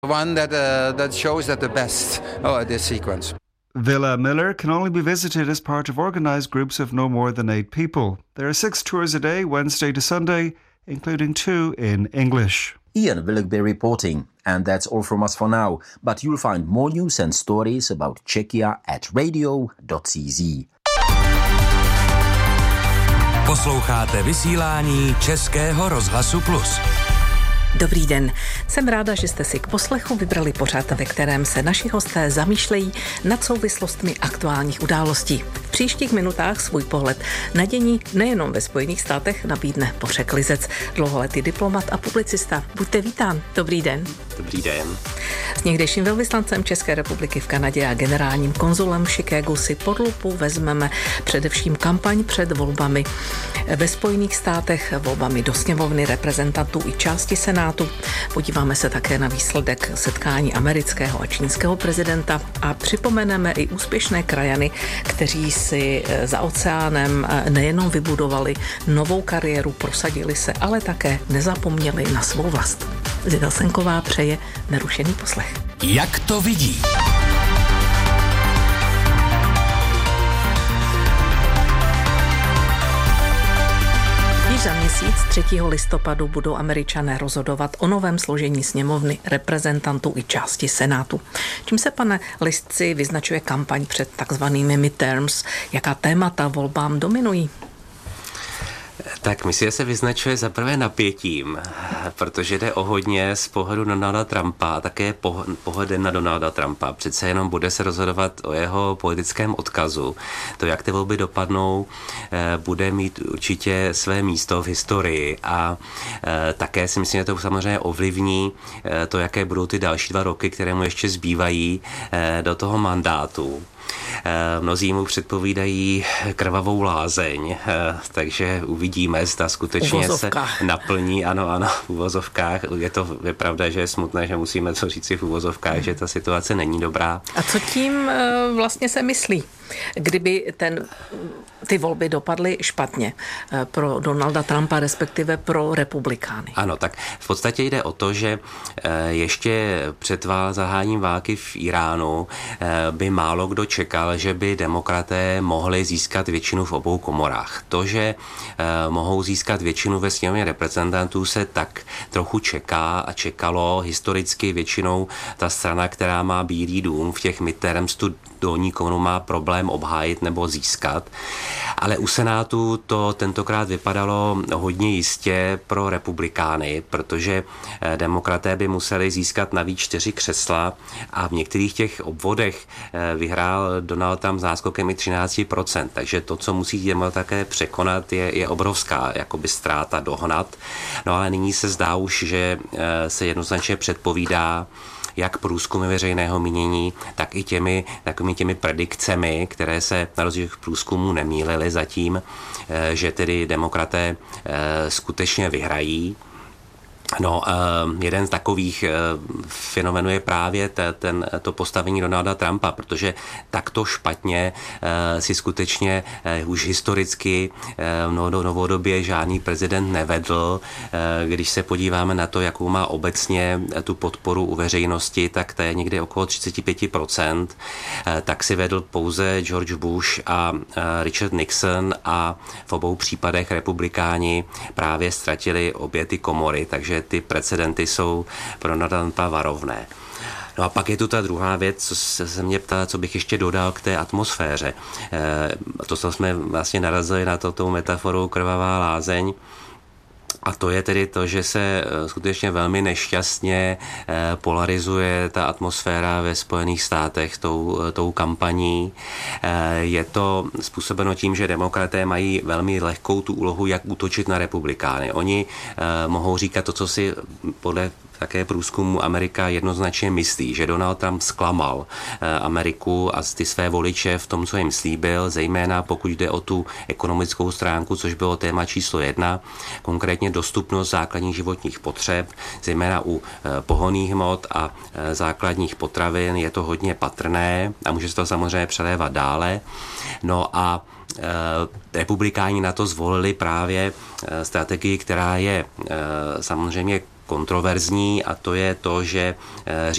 One that shows that the best this sequence. Villa Miller can only be visited as part of organised groups of no more than 8 people. There are 6 tours a day, Wednesday to Sunday, including 2 in English. Ian Willoughby reporting. And that's all from us for now. But you'll find more news and stories about Czechia at radio.cz. Posloucháte vysílání Českého rozhlasu Plus. Dobrý den. Jsem ráda, že jste si k poslechu vybrali pořad, ve kterém se naši hosté zamýšlejí nad souvislostmi aktuálních událostí. V příštích minutách svůj pohled na dění nejenom ve Spojených státech nabídne Bořek Lizec, dlouholetý diplomat a publicista. Buďte vítán. Dobrý den. Dobrý den. S někdejším velvyslancem České republiky v Kanadě a generálním konzulem v Chicagu si pod lupu vezmeme především kampaň před volbami ve Spojených státech, volbami do sněmovny reprezentantů i části Senátu. Podíváme se také na výsledek setkání amerického a čínského prezidenta a připomeneme i úspěšné krajany, kteří si za oceánem nejenom vybudovali novou kariéru, prosadili se, ale také nezapomněli na svou vlast. Zita Senková přeje nerušený poslech. Jak to vidí? Za měsíc 3. listopadu budou Američané rozhodovat o novém složení sněmovny reprezentantů i části Senátu. Čím se, pane Listci, vyznačuje kampaň před takzvanými midterms? Jaká témata volbám dominují? Tak myslím, že se vyznačuje zaprvé napětím, protože jde o hodně z pohledu Donalda Trumpa a také pohledem na Donalda Trumpa. Přece jenom bude se rozhodovat o jeho politickém odkazu. To, jak ty volby dopadnou, bude mít určitě své místo v historii a také si myslím, že to samozřejmě ovlivní to, jaké budou ty další 2 roky, které mu ještě zbývají do toho mandátu. Mnozí mu předpovídají krvavou lázeň, takže uvidíme, zda skutečně se naplní. Ano, v uvozovkách. Je pravda, že je smutné, že musíme to říci v uvozovkách, že ta situace není dobrá. A co tím vlastně se myslí? Kdyby ty volby dopadly špatně pro Donalda Trumpa, respektive pro republikány. Ano, tak v podstatě jde o to, že ještě před zahájením války v Iránu by málo kdo čekal, že by demokraté mohli získat většinu v obou komorách. To, že mohou získat většinu ve sněmovně reprezentantů, se tak trochu čeká a čekalo historicky většinou ta strana, která má Bílý dům v těch midterms, tu dolní komoru má problém obhájit nebo získat. Ale u Senátu to tentokrát vypadalo hodně jistě pro republikány, protože demokraté by museli získat navíc 4 křesla a v některých těch obvodech vyhrál Donald Trump s náskokem i 13%. Takže to, co musí demokraté překonat, je obrovská jakoby ztráta dohnat. No ale nyní se zdá už, že se jednoznačně předpovídá, jak průzkumy veřejného mínění, tak i těmi predikcemi, které se na rozdíl od průzkumů nemýlily zatím, že tedy demokraté skutečně vyhrají. No, jeden z takových fenomenů je právě to postavení Donalda Trumpa, protože takto špatně si skutečně už historicky v novodobě žádný prezident nevedl. Když se podíváme na to, jakou má obecně tu podporu u veřejnosti, tak to je někde okolo 35%, tak si vedl pouze George Bush a Richard Nixon a v obou případech republikáni právě ztratili obě ty komory, takže ty precedenty jsou pro Donalda Trumpa varovné. No a pak je tu ta druhá věc, co se mě ptala, co bych ještě dodal k té atmosféře. To jsme vlastně narazili na tou metaforu krvavá lázeň. A to je tedy to, že se skutečně velmi nešťastně polarizuje ta atmosféra ve Spojených státech tou kampaní. Je to způsobeno tím, že demokraté mají velmi lehkou tu úlohu, jak útočit na republikány. Oni mohou říkat to, co si podle také průzkumu Amerika jednoznačně myslí, že Donald Trump zklamal Ameriku a ty své voliče v tom, co jim slíbil, zejména pokud jde o tu ekonomickou stránku, což bylo téma číslo 1, konkrétně dostupnost základních životních potřeb, zejména u pohonných hmot a základních potravin je to hodně patrné a může se to samozřejmě přelévat dále. No a republikáni na to zvolili právě strategii, která je samozřejmě kontroverzní, a to je to, že